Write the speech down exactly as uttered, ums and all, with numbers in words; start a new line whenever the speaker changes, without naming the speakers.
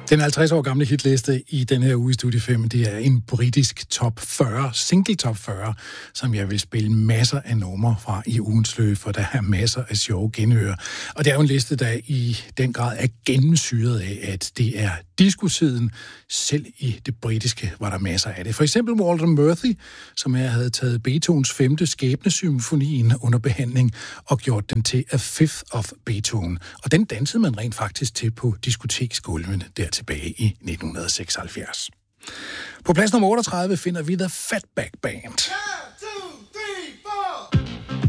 Den halvtreds år gamle hitliste i den her uge i Studie fem, det er en britisk top fyrre, single top fyrre, som jeg vil spille masser af numre fra i ugens løb, for der er masser af sjove genhør. Og det er jo en liste, der i den grad er gennemsyret af, at det er disco-tiden. Selv i det britiske var der masser af det. For eksempel Walter Murphy, som jeg havde taget Beethovens femte skæbnesymfonien under behandling og gjort den til A Fifth of Beethoven. Og den dansede man rent faktisk til på diskoteksgulvene der tilbage i nitten seksoghalvfjerds. På plads nummer otteogtredive finder vi The Fatback Band.